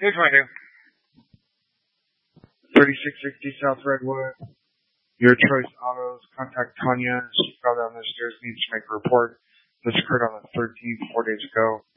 Here's what I do. 3660 South Redwood. Your Choice Autos. Contact Tanya. She fell down the stairs. Needs to make a report. This occurred on the 13th, 4 days ago.